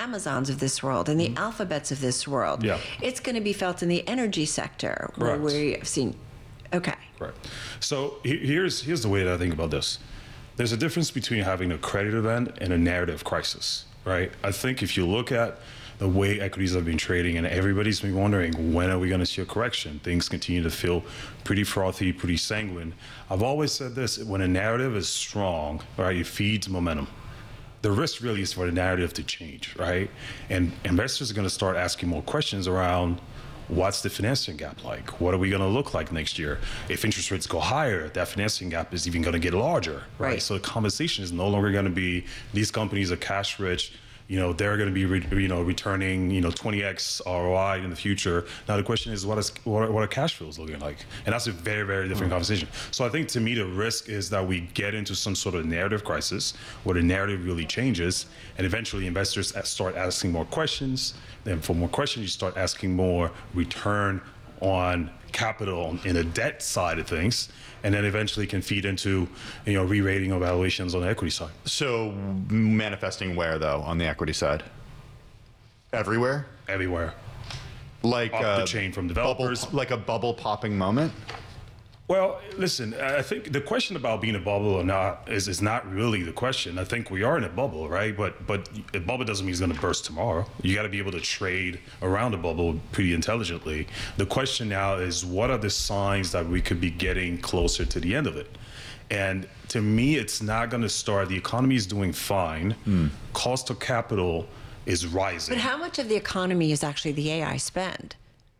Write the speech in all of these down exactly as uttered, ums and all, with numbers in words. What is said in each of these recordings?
Amazons of this world and the mm-hmm. Alphabets of this world. Yeah. It's going to be felt in the energy sector. Correct. Where we've seen, okay. Right. So here's here's the way that I think about this. There's a difference between having a credit event and a narrative crisis, right? I think if you look at the way equities have been trading, and everybody's been wondering, when are we going to see a correction? Things continue to feel pretty frothy, pretty sanguine. I've always said this: when a narrative is strong, right, it feeds momentum. The risk really is for the narrative to change, right? And investors are going to start asking more questions around, what's the financing gap like? What are we going to look like next year? If interest rates go higher, that financing gap is even going to get larger, right? Right. So the conversation is no longer going to be, these companies are cash rich, you know, they're going to be, re, you know, returning, you know, twenty X R O I in the future. Now the question is, what is what are, what are cash flows looking like? And that's a very, very different mm-hmm. conversation. So I think, to me, the risk is that we get into some sort of narrative crisis where the narrative really changes, and eventually investors start asking more questions. Then for more questions, you start asking more return on capital in the debt side of things, and then eventually can feed into, you know, re-rating of valuations on the equity side. So manifesting where, though, on the equity side? Everywhere? Everywhere. Like Up a the chain from developers. Bubble, like a bubble popping moment? Well, listen, I think the question about being a bubble or not is, is not really the question. I think we are in a bubble, right? But but a bubble doesn't mean it's going to burst tomorrow. You got to be able to trade around a bubble pretty intelligently. The question now is, what are the signs that we could be getting closer to the end of it? And to me, it's not going to start. The economy is doing fine. Mm. Cost of capital is rising. But how much of the economy is actually the A I spend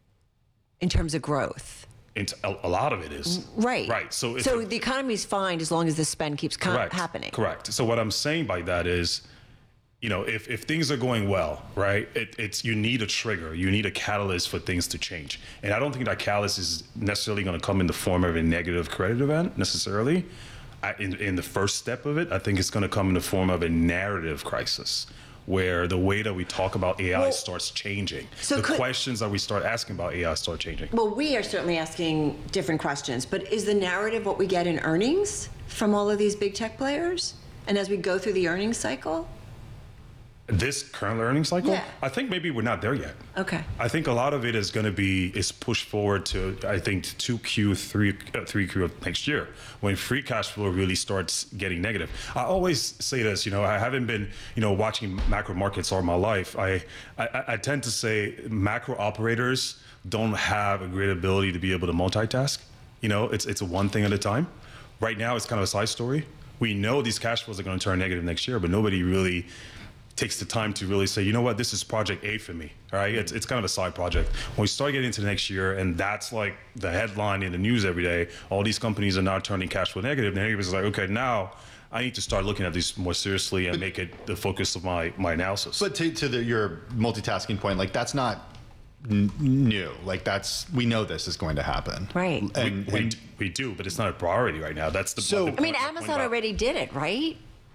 in terms of growth? It's a, a lot of it is. Right. Right. So, so it, the economy is fine as long as the spend keeps com- correct, happening. Correct. So what I'm saying by that is, you know, if, if things are going well, right, it, it's you need a trigger, you need a catalyst for things to change. And I don't think that catalyst is necessarily going to come in the form of a negative credit event necessarily. I, in, in the first step of it, I think it's going to come in the form of a narrative crisis, where the way that we talk about A I well, starts changing. So the could, questions that we start asking about A I start changing. Well, we are certainly asking different questions, but is the narrative what we get in earnings from all of these big tech players? And as we go through the earnings cycle? This current earnings cycle? Yeah. I think maybe we're not there yet. Okay. I think a lot of it is going to be, is pushed forward to, I think, two Q, three, uh, three Q of next year, when free cash flow really starts getting negative. I always say this, you know, I haven't been, you know, watching macro markets all my life. I, I, I tend to say macro operators don't have a great ability to be able to multitask. You know, it's, it's a one thing at a time. Right now, it's kind of a side story. We know these cash flows are going to turn negative next year, but nobody really takes the time to really say, you know what, this is project A for me, all right? It's, it's kind of a side project. When we start getting into next year, and that's like the headline in the news every day, all these companies are now turning cash flow negative, and everybody's like, okay, now I need to start looking at these more seriously and make it the focus of my, my analysis. But to, to the, your multitasking point, like that's not n- new. Like that's, we know this is going to happen. Right. And, we, we, and, we do, but it's not a priority right now. That's the so, the I mean, Amazon already did it, right?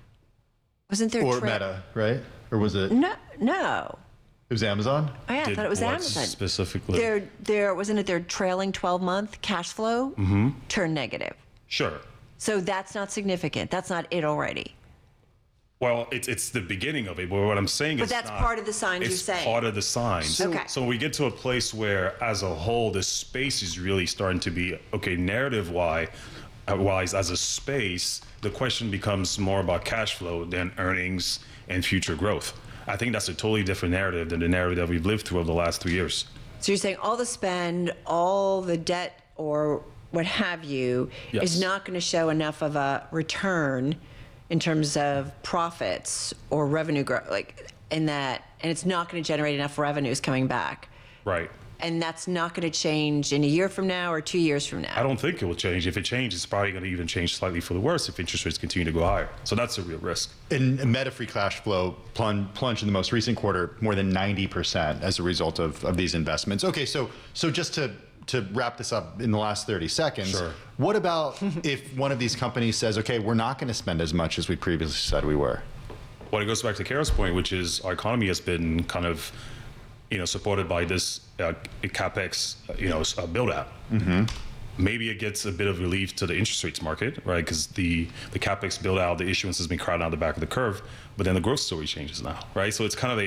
Wasn't there or tra- Meta, right? Or was it? No, no. It was Amazon? Oh, yeah, I Did thought it was what Amazon. Specifically? Their, their, wasn't it their trailing twelve month cash flow mm-hmm. turned negative? Sure. So that's not significant. That's not it already. Well, it's it's the beginning of it, but what I'm saying But is that's not, part of the signs you're it's saying. part of the signs. So- Okay. So we get to a place where, as a whole, the space is really starting to be, okay, narrative-wise, uh, wise, as a space, the question becomes more about cash flow than earnings and future growth. I think that's a totally different narrative than the narrative that we've lived through over the last three years. So you're saying all the spend, all the debt, or what have you, Yes. is not going to show enough of a return in terms of profits or revenue growth, like in that, and it's not going to generate enough revenues coming back. Right. And that's not going to change in a year from now or two years from now. I don't think it will change. If it changes, it's probably going to even change slightly for the worse if interest rates continue to go higher. So that's a real risk. And Meta free cash flow plunged, plunged in the most recent quarter more than ninety percent as a result of, of these investments. Okay, so so just to to wrap this up in the last thirty seconds, Sure. What about if one of these companies says, okay, we're not going to spend as much as we previously said we were? Well, it goes back to Kara's point, which is our economy has been kind of, you know, supported by this uh, capex, uh, you know, uh, build out. Mm-hmm. Maybe it gets a bit of relief to the interest rates market, right? Because the the capex build out, the issuance has been crowded out the back of the curve, but then the growth story changes now, right? So it's kind of a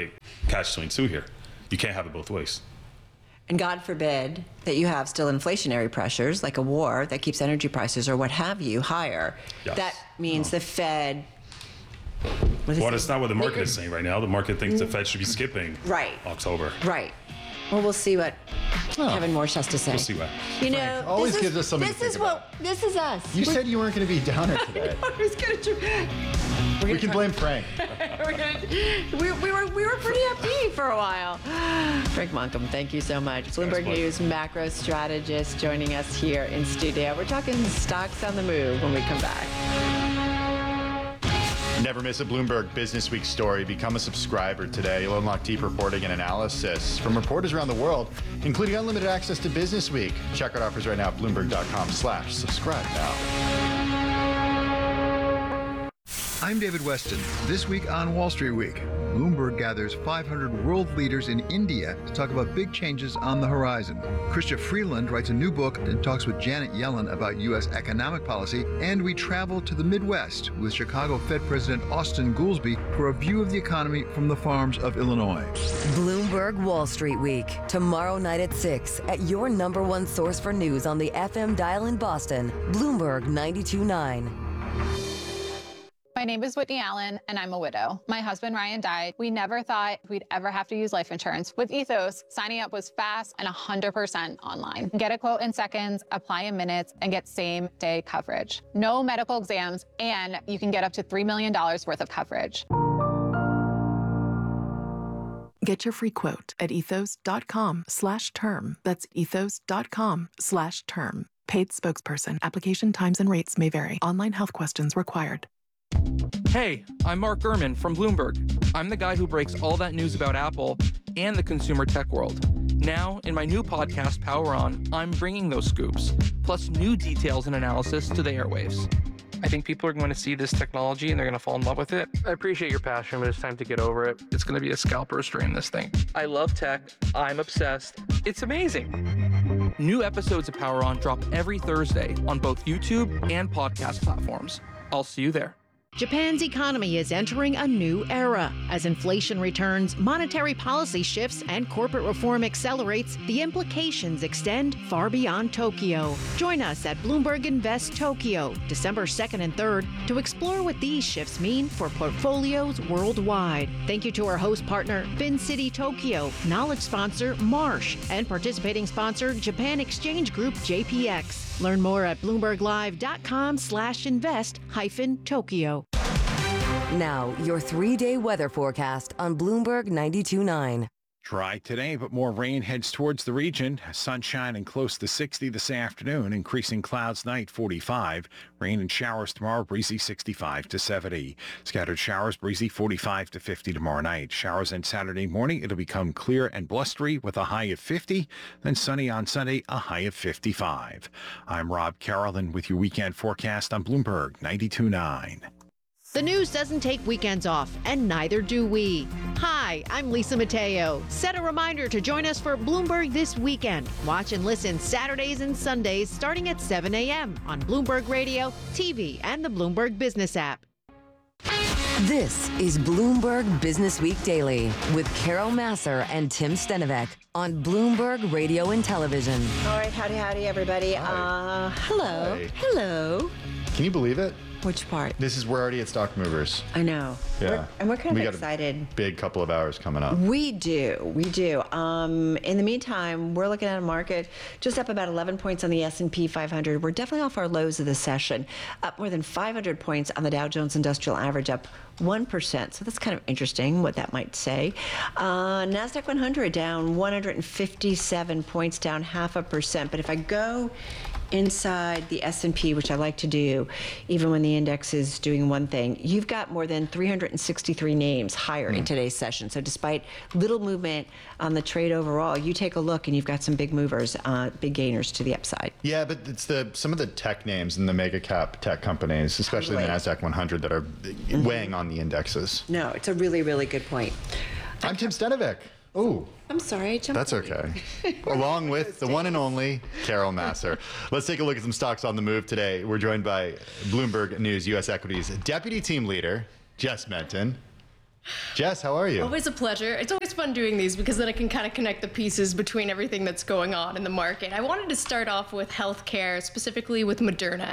catch twenty-two here. You can't have it both ways. And God forbid that you have still inflationary pressures, like a war that keeps energy prices or what have you higher. Yes. That means the Fed. Well, that's not what the market is saying right now. The market thinks the Fed should be skipping Right. October. Right. Well, we'll see what Oh. Kevin Morse has to say. We'll see what. You know, Frank always this gives is, us something to This think is what this is us. You We're- said you weren't going to be downer today. I was gonna tr- We're We gonna can try- blame Frank. we're gonna, we, we were we were pretty upbeat for a while. Frank Monkham, thank you so much. Bloomberg pleasure. News macro strategist joining us here in studio. We're talking stocks on the move when we come back. Never miss a Bloomberg Business Week story. Become a subscriber today. You'll unlock deep reporting and analysis from reporters around the world, including unlimited access to Business Week. Check out offers right now at bloomberg.com slash subscribe now. I'm David Weston. This week on Wall Street Week, Bloomberg gathers five hundred world leaders in India to talk about big changes on the horizon. Chrystia Freeland writes a new book and talks with Janet Yellen about U S economic policy. And we travel to the Midwest with Chicago Fed President Austin Goolsbee for a view of the economy from the farms of Illinois. Bloomberg Wall Street Week, tomorrow night at six at your number one source for news on the F M dial in Boston, Bloomberg ninety-two point nine. My name is Whitney Allen, and I'm a widow. My husband, Ryan, died. We never thought we'd ever have to use life insurance. With Ethos, signing up was fast and one hundred percent online. Get a quote in seconds, apply in minutes, and get same-day coverage. No medical exams, and you can get up to three million dollars worth of coverage. Get your free quote at ethos.com slash term. That's ethos.com slash term. Paid spokesperson. Application times and rates may vary. Online health questions required. Hey, I'm Mark Gurman from Bloomberg. I'm the guy who breaks all that news about Apple and the consumer tech world. Now, in my new podcast, Power On, I'm bringing those scoops, plus new details and analysis to the airwaves. I think people are going to see this technology and they're going to fall in love with it. I appreciate your passion, but it's time to get over it. It's going to be a scalper strain, this thing. I love tech. I'm obsessed. It's amazing. New episodes of Power On drop every Thursday on both YouTube and podcast platforms. I'll see you there. Japan's economy is entering a new era. As inflation returns, monetary policy shifts, and corporate reform accelerates, the implications extend far beyond Tokyo. Join us at Bloomberg Invest Tokyo, December second and third, to explore what these shifts mean for portfolios worldwide. Thank you to our host partner, FinCity Tokyo, knowledge sponsor, Marsh, and participating sponsor, Japan Exchange Group, J P X. Learn more at bloomberglive.com slash invest hyphen Tokyo. Now, your three-day weather forecast on Bloomberg ninety-two point nine. Dry today, but more rain heads towards the region. Sunshine and close to sixty this afternoon. Increasing clouds night, forty-five. Rain and showers tomorrow, breezy sixty-five to seventy. Scattered showers, breezy forty-five to fifty tomorrow night. Showers on Saturday morning. It'll become clear and blustery with a high of fifty. Then sunny on Sunday, a high of fifty-five. I'm Rob Carolyn with your weekend forecast on Bloomberg ninety-two point nine. The news doesn't take weekends off, and neither do we. Hi, I'm Lisa Mateo. Set a reminder to join us for Bloomberg This Weekend. Watch and listen Saturdays and Sundays starting at seven a.m. on Bloomberg Radio, T V, and the Bloomberg Business app. This is Bloomberg Business Week Daily with Carol Masser and Tim Stenovec on Bloomberg Radio and Television. All right, howdy, howdy, everybody. Hi. Uh, hello, Hi. hello. Can you believe it? Which part? This is, we're already at Stock Movers. I know. Yeah. We're, and we're kind We of got a excited. Big couple of hours coming up. We do, we do. Um, in the meantime, we're looking at a market just up about eleven points on the S and P five hundred. We're definitely off our lows of the session, up more than five hundred points on the Dow Jones Industrial Average, up one percent. So that's kind of interesting what that might say. Uh, NASDAQ one hundred down one hundred fifty-seven points, down half a percent. But if I go inside the S and P, which I like to do, even when the index is doing one thing, you've got more than three hundred sixty-three names higher mm. in today's session. So despite little movement on the trade overall, you take a look and you've got some big movers, uh, big gainers to the upside. Yeah, but it's the some of the tech names and the mega cap tech companies, especially Totally. the NASDAQ one hundred, that are mm-hmm. weighing on the indexes. No, it's a really, really good point. I'm Tim Stenovec. Oh. I'm sorry, I jumped. That's okay. Along with the one and only Carol Masser. Let's take a look at some stocks on the move today. We're joined by Bloomberg News U S Equities Deputy Team Leader, Jess Menton. Jess, how are you? Always a pleasure. It's always fun doing these because then I can kind of connect the pieces between everything that's going on in the market. I wanted to start off with healthcare, specifically with Moderna,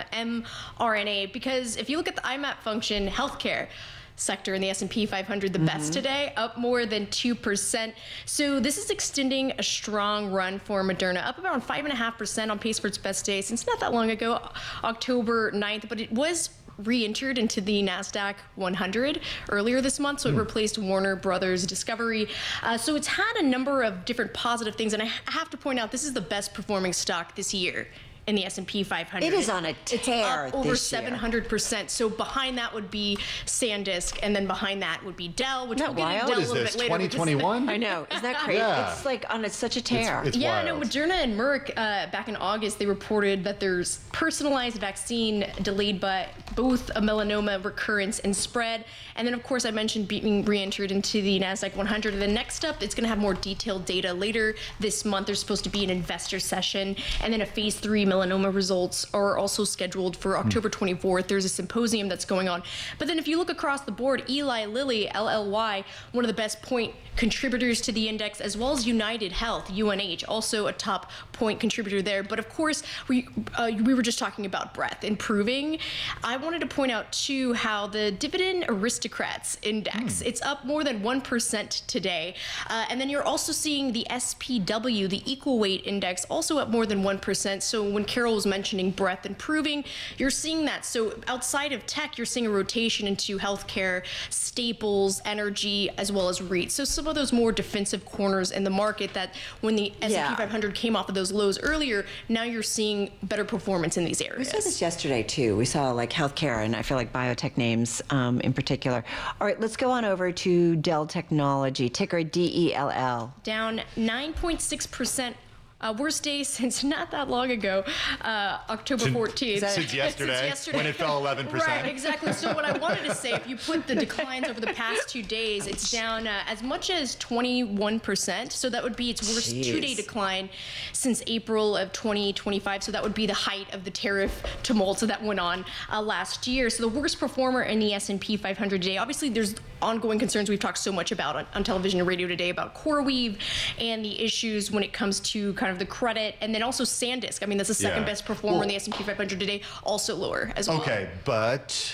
mRNA, because if you look at the I MAP function, healthcare sector in the S and P five hundred, the mm-hmm. best today, up more than two percent. So this is extending a strong run for Moderna, up around five point five percent on pace for its best day since not that long ago, October ninth, but it was re-entered into the NASDAQ one hundred earlier this month, so it mm. replaced Warner Brothers Discovery. Uh, so it's had a number of different positive things, and I have to point out this is the best performing stock this year in the S and P five hundred. It is on a tear It's up over this seven hundred percent. So behind that would be SanDisk, and then behind that would be Dell, which Isn't we'll that get into Dell wild? a little What is bit this, later. twenty twenty-one? I know. Isn't that crazy? Yeah. It's like on a, such a tear. It's, it's yeah, wild. no, Moderna and Merck, uh, back in August, they reported that there's personalized vaccine delayed by both a melanoma recurrence and spread. And then, of course, I mentioned being re-entered into the NASDAQ one hundred. And then next up, it's going to have more detailed data later this month. There's supposed to be an investor session, and then a phase three melanoma results are also scheduled for October twenty-fourth. There's a symposium that's going on. But then if you look across the board, Eli Lilly, L L Y, one of the best point contributors to the index, as well as United Health, U N H, also a top point contributor there. But of course, we uh, we were just talking about breadth improving. I wanted to point out too how the Dividend Aristocrats Index, mm. it's up more than one percent today. Uh, and then you're also seeing the S P W, the Equal Weight Index, also up more than one percent. So when Carol was mentioning breadth improving, you're seeing that. So outside of tech, you're seeing a rotation into healthcare, staples, energy, as well as REITs. So some of those more defensive corners in the market that when the S and P Yeah. five hundred came off of those lows earlier, now you're seeing better performance in these areas. We saw this yesterday too. We saw like healthcare and I feel like biotech names um, in particular. All right, let's go on over to Dell Technology, ticker D E L L. Down nine point six percent. Uh, worst day since not that long ago, uh, October fourteenth. Since, since, yesterday, since yesterday, when it fell eleven percent. Right, exactly. So what I wanted to say, if you put the declines over the past two days, it's down uh, as much as twenty-one percent. So that would be its worst Jeez. two-day decline since April of twenty twenty-five. So that would be the height of the tariff tumult that went on uh, last year. So the worst performer in the S and P five hundred today. Obviously, there's ongoing concerns we've talked so much about on, on television and radio today about CoreWeave and the issues when it comes to kind of the credit, and then also SanDisk. I mean, that's the second yeah. best performer well, in the S and P five hundred today, also lower as well. Okay, but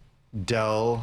Dell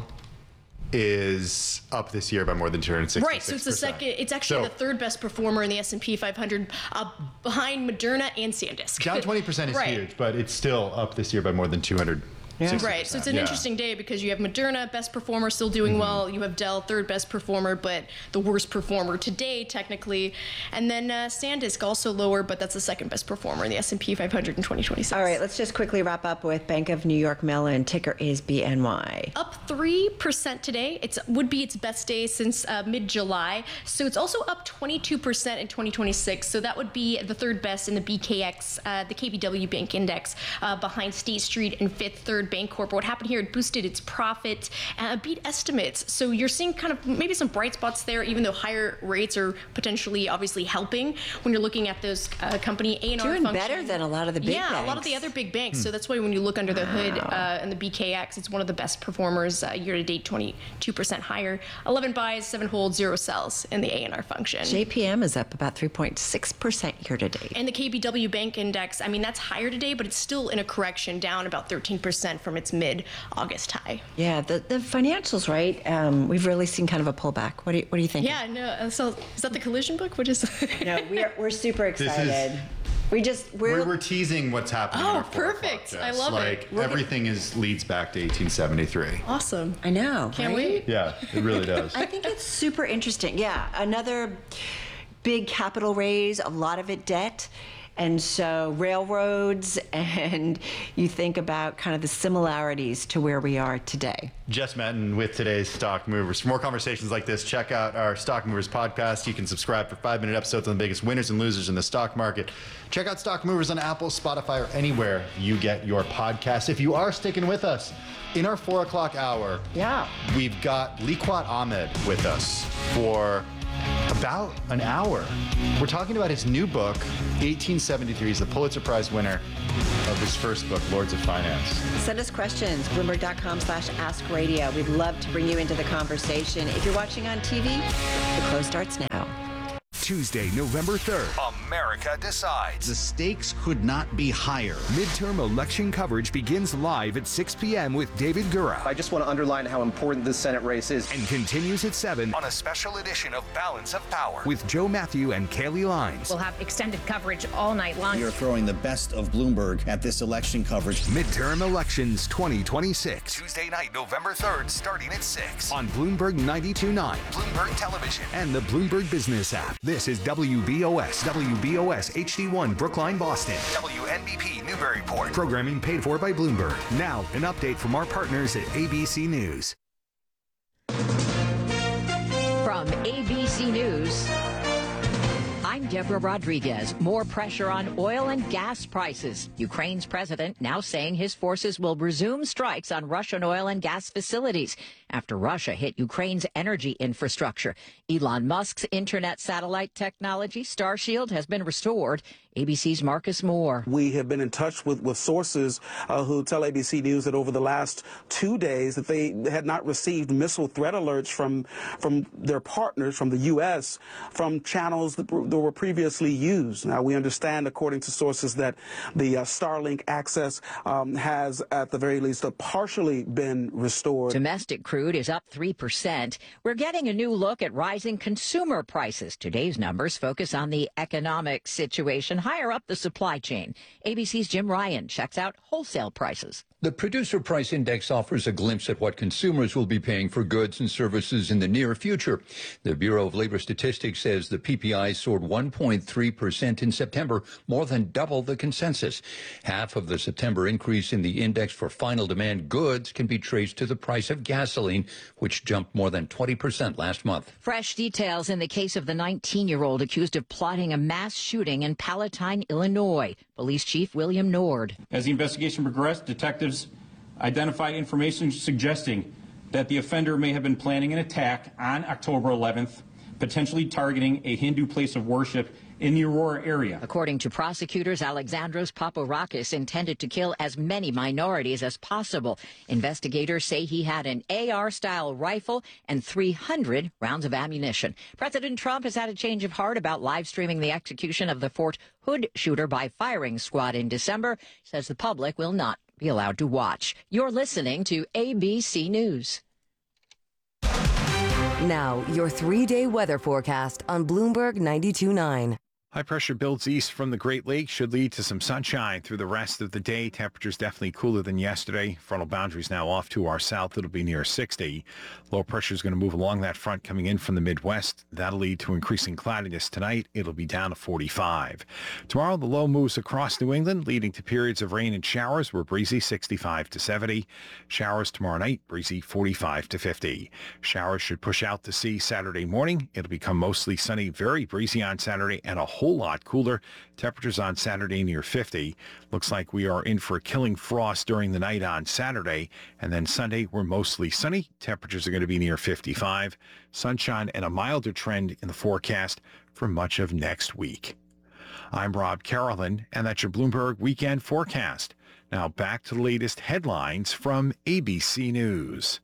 is up this year by more than two hundred sixty-six percent. Right, so it's the second, it's actually so, the third best performer in the S and P five hundred, uh, behind Moderna and SanDisk. Down twenty percent is right. huge, but it's still up this year by more than two hundred. Yeah. Right, so it's an yeah. interesting day because you have Moderna, best performer, still doing mm-hmm. well. You have Dell, third best performer, but the worst performer today, technically. And then uh, SanDisk, also lower, but that's the second best performer in the S and P five hundred in twenty twenty-six. All right, let's just quickly wrap up with Bank of New York Mellon, ticker is B N Y. Up three percent today. It would be its best day since uh, mid-July. So it's also up twenty-two percent in twenty twenty-six. So that would be the third best in the B K X, uh, the K B W Bank Index, uh, behind State Street and Fifth Third Bancorp. What happened here, it boosted its profit, uh, beat estimates. So you're seeing kind of maybe some bright spots there, even though higher rates are potentially obviously helping when you're looking at those uh, company A and R Doing function. better than a lot of the big yeah, banks. Yeah, a lot of the other big banks. Hmm. So that's why when you look under the hood wow. uh, in the B K X, it's one of the best performers uh, year to date, twenty-two percent higher. eleven buys, seven holds, zero sells in the A and R function. J P M is up about three point six percent year to date. And the K B W Bank Index, I mean, that's higher today, but it's still in a correction, down about thirteen percent from its mid-August high. Yeah, the, the financials, right? Um, we've really seen kind of a pullback. What do you, what do you think? Yeah, no. Uh, so is that the collision book? What is? No, we're we're super excited. Is, we just we're, we're we're teasing what's happening. Oh, in our perfect! I love like, it. Like everything is leads back to eighteen seventy-three. Awesome. I know. Can't right? wait. Yeah, it really does. I think it's super interesting. Yeah, another big capital raise, a lot of it debt. And so railroads, and you think about kind of the similarities to where we are today. Jess Metton with today's Stock Movers. For more conversations like this, check out our Stock Movers podcast. You can subscribe for five-minute episodes on the biggest winners and losers in the stock market. Check out Stock Movers on Apple, Spotify, or anywhere you get your podcasts. If you are sticking with us, in our four o'clock hour, yeah, we've got Liquat Ahmed with us for about an hour. We're talking about his new book, eighteen seventy-three. He's the Pulitzer Prize winner of his first book, Lords of Finance. Send us questions, Bloomberg.com slash Ask Radio. We'd love to bring you into the conversation. If you're watching on T V, the close starts now. Tuesday, November third, America Decides. The stakes could not be higher. Midterm election coverage begins live at six p.m. with David Gura. I just want to underline how important this Senate race is. And continues at seven on a special edition of Balance of Power with Joe Matthew and Kaylee Lines. We'll have extended coverage all night long. We are throwing the best of Bloomberg at this election coverage. Midterm Elections twenty twenty-six. Tuesday night, November third, starting at six on Bloomberg ninety-two point nine, Bloomberg Television, and the Bloomberg Business app. This is W B O S, W B O S H D one Brookline, Boston, W N B P Newburyport. Programming paid for by Bloomberg. Now, an update from our partners at A B C News. From A B C News, I'm Deborah Rodriguez. More pressure on oil and gas prices. Ukraine's president now saying his forces will resume strikes on Russian oil and gas facilities after Russia hit Ukraine's energy infrastructure. Elon Musk's internet satellite technology, Starshield, has been restored. A B C's Marcus Moore. We have been in touch with, with sources uh, who tell A B C News that over the last two days that they had not received missile threat alerts from from their partners, from the U S, from channels that, that were previously used. Now, we understand, according to sources, that the uh, Starlink access um, has, at the very least, uh, partially been restored. Domestic crude is up three percent. We're getting a new look at rising consumer prices. Today's numbers focus on the economic situation higher up the supply chain. A B C's Jim Ryan checks out wholesale prices. The Producer Price Index offers a glimpse at what consumers will be paying for goods and services in the near future. The Bureau of Labor Statistics says the P P I soared one point three percent in September, more than double the consensus. Half of the September increase in the index for final demand goods can be traced to the price of gasoline, which jumped more than twenty percent last month. Fresh details in the case of the nineteen-year-old accused of plotting a mass shooting in Palatine, Illinois. Police Chief William Nord. As the investigation progressed, detectives identified information suggesting that the offender may have been planning an attack on October eleventh, potentially targeting a Hindu place of worship in the Aurora area. According to prosecutors, Alexandros Paparakis intended to kill as many minorities as possible. Investigators say he had an A R-style rifle and three hundred rounds of ammunition. President Trump has had a change of heart about live streaming the execution of the Fort Hood shooter by firing squad in December. He says the public will not be allowed to watch. You're listening to A B C News. Now, your three-day weather forecast on Bloomberg ninety-two point nine. High pressure builds east from the Great Lakes should lead to some sunshine through the rest of the day. Temperatures definitely cooler than yesterday. Frontal boundaries now off to our south. It'll be near sixty. Low pressure is going to move along that front coming in from the Midwest. That'll lead to increasing cloudiness tonight. It'll be down to forty-five. Tomorrow, the low moves across New England, leading to periods of rain and showers. We're breezy sixty-five to seventy. Showers tomorrow night, breezy forty-five to fifty. Showers should push out to sea Saturday morning. It'll become mostly sunny, very breezy on Saturday, and a whole lot cooler. Temperatures on Saturday near fifty. Looks like we are in for a killing frost during the night on Saturday. And then Sunday, we're mostly sunny. Temperatures are going to be near fifty-five. Sunshine and a milder trend in the forecast for much of next week. I'm Rob Carolyn, and that's your Bloomberg Weekend Forecast. Now back to the latest headlines from A B C News.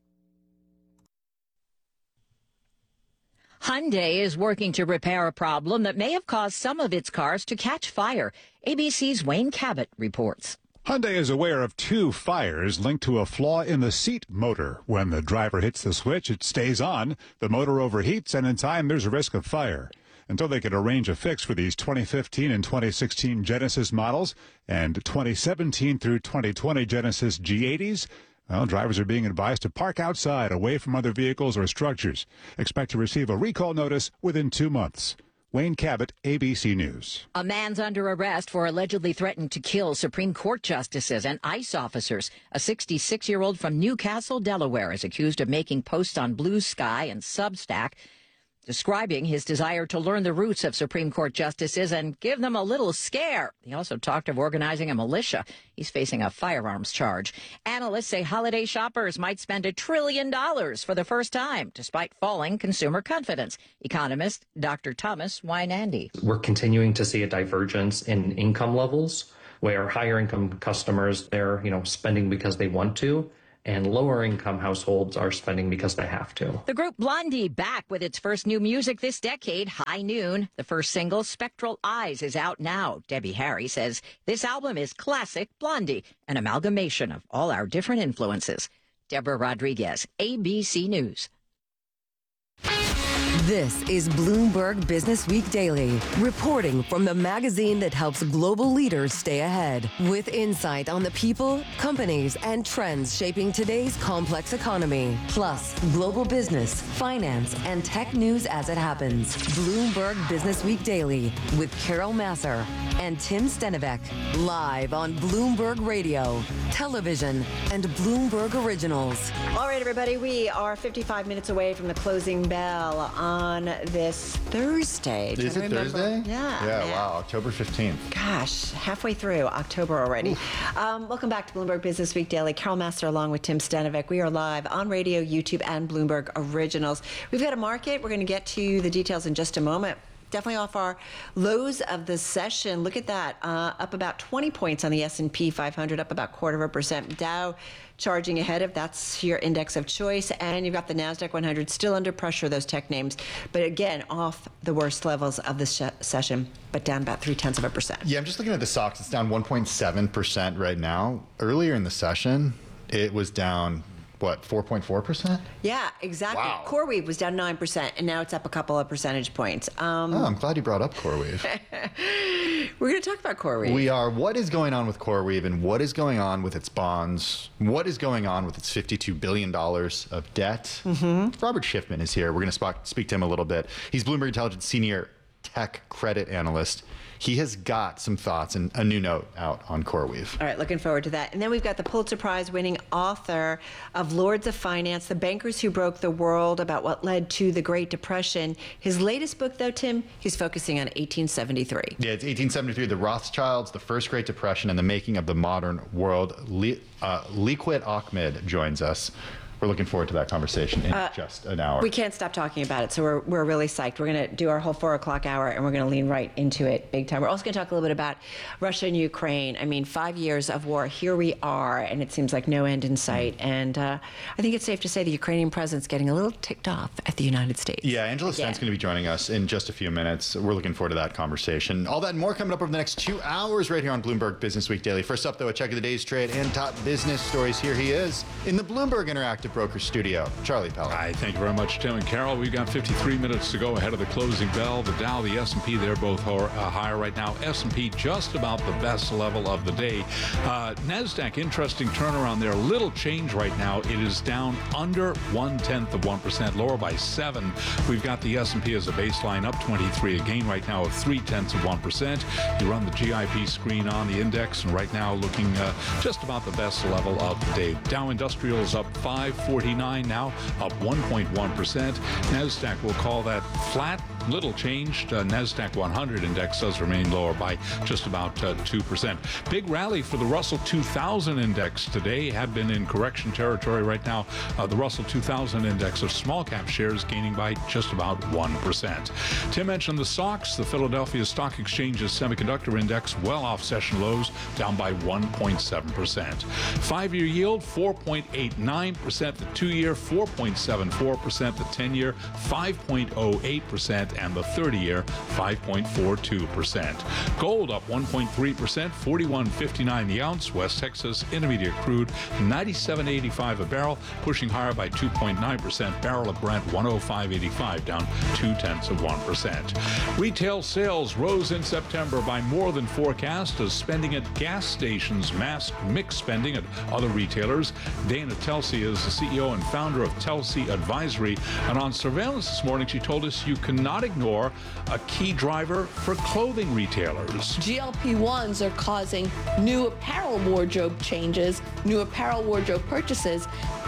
Hyundai is working to repair a problem that may have caused some of its cars to catch fire. A B C's Wayne Cabot reports. Hyundai is aware of two fires linked to a flaw in the seat motor. When the driver hits the switch, it stays on. The motor overheats, and in time, there's a risk of fire. Until they can arrange a fix for these twenty fifteen and twenty sixteen Genesis models and twenty seventeen through twenty twenty Genesis G eighties, well, drivers are being advised to park outside, away from other vehicles or structures. Expect to receive a recall notice within two months. Wayne Cabot, A B C News. A man's under arrest for allegedly threatening to kill Supreme Court justices and ICE officers. A sixty-six-year-old from Newcastle, Delaware, is accused of making posts on Blue Sky and Substack describing his desire to learn the roots of Supreme Court justices and give them a little scare. He also talked of organizing a militia. He's facing a firearms charge. Analysts say holiday shoppers might spend a trillion dollars for the first time, despite falling consumer confidence. Economist Doctor Thomas Wynandy. We're continuing to see a divergence in income levels, where higher income customers, they're, you know, spending because they want to, and lower income households are spending because they have to. The group Blondie back with its first new music this decade, High Noon. The first single, Spectral Eyes, is out now. Debbie Harry says this album is classic Blondie, an amalgamation of all our different influences. Deborah Rodriguez, A B C News. This is Bloomberg Business Week Daily, reporting from the magazine that helps global leaders stay ahead, with insight on the people, companies, and trends shaping today's complex economy, plus global business, finance, and tech news as it happens. Bloomberg Business Week Daily with Carol Masser and Tim Stenivek, live on Bloomberg Radio, television, and Bloomberg Originals. All right, everybody, we are fifty-five minutes away from the closing bell on this Thursday. Is it Thursday? Yeah. Yeah, man. wow, October fifteenth. Gosh, halfway through October already. Um, welcome back to Bloomberg Business Week Daily. Carol Master along with Tim Stenivek. We are live on radio, YouTube, and Bloomberg Originals. We've got a market. We're going to get to the details in just a moment. Definitely off our lows of the session. Look at that, uh, up about twenty points on the S and P five hundred, up about quarter of a percent. Dow charging ahead of, that's your index of choice. And you've got the NASDAQ one hundred still under pressure, those tech names. But again, off the worst levels of the sh- session, but down about three tenths of a percent. Yeah, I'm just looking at the stocks. It's down one point seven percent right now. Earlier in the session, it was down, what, four point four percent? Yeah, exactly. Wow. CoreWeave was down nine percent, and now it's up a couple of percentage points. Um, Oh, I'm glad you brought up CoreWeave. We're going to talk about CoreWeave. We are. What is going on with CoreWeave, and what is going on with its bonds? What is going on with its fifty-two billion dollars of debt? Mm-hmm. Robert Schiffman is here. We're going to sp- speak to him a little bit. He's Bloomberg Intelligence Senior Tech Credit Analyst. He has got some thoughts and a new note out on CoreWeave. All right, looking forward to that. And then we've got the Pulitzer Prize winning author of Lords of Finance, The Bankers Who Broke the World, about what led to the Great Depression. His latest book, though, Tim, he's focusing on eighteen seventy-three. Yeah, it's eighteen seventy-three, the Rothschilds, the First Great Depression, and the Making of the Modern World. Le- uh, Liquid Ahmed joins us. We're looking forward to that conversation in uh, just an hour. We can't stop talking about it, so we're, we're really psyched. We're going to do our whole four o'clock hour, and we're going to lean right into it big time. We're also going to talk a little bit about Russia and Ukraine. I mean, five years of war. Here we are, and it seems like no end in sight. Mm. And uh, I think it's safe to say the Ukrainian president's getting a little ticked off at the United States. Yeah, Angela Stent's going to be joining us in just a few minutes. We're looking forward to that conversation. All that and more coming up over the next two hours right here on Bloomberg Business Week Daily. First up, though, a check of the day's trade and top business stories. Here he is in the Bloomberg Interactive Broker Studio. Charlie Pellett. Hi, thank you very much, Tim and Carol. We've got fifty-three minutes to go ahead of the closing bell. The Dow, the S and P, they're both ho- uh, higher right now. S and P just about the best level of the day. Uh, NASDAQ, interesting turnaround there. Little change right now. It is down under one-tenth of one percent, lower by seven. We've got the S and P as a baseline up twenty-three, a gain right now of three-tenths of one percent. You run the G I P screen on the index, and right now looking uh, just about the best level of the day. Dow Industrials up five forty-nine now, up one point one percent. NASDAQ, we'll call that flat, little changed. Uh, NASDAQ one hundred index does remain lower by just about uh, two percent. Big rally for the Russell two thousand index today. Had been in correction territory right now. Uh, the Russell two thousand index of small cap shares gaining by just about one percent. Tim mentioned the stocks. The Philadelphia Stock Exchange's semiconductor index well off session lows, down by one point seven percent. Five-year yield, four point eight nine percent. The two-year, four point seven four percent. The ten-year, five point oh eight percent. And the thirty-year, five point four two percent. Gold up one point three percent, forty-one fifty-nine the ounce. West Texas Intermediate crude, ninety-seven eighty-five a barrel, pushing higher by two point nine percent. Barrel of Brent, one oh five eighty-five, down two-tenths of one percent. Retail sales rose in September by more than forecast as spending at gas stations masked mixed spending at other retailers. Dana Telsey is the C E O and founder of Telsey Advisory, and on surveillance this morning she told us you cannot ignore a key driver for clothing retailers. G L P ones are causing new apparel wardrobe changes, new apparel wardrobe purchases, and